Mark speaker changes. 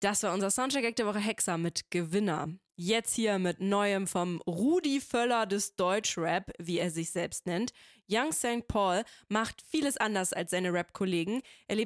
Speaker 1: Das war unser Soundcheck der Woche Hexer mit Gewinner. Jetzt hier mit Neuem vom Rudi Völler des Deutschrap, wie er sich selbst nennt. Young St. Paul macht vieles anders als seine Rap-Kollegen. Er lebt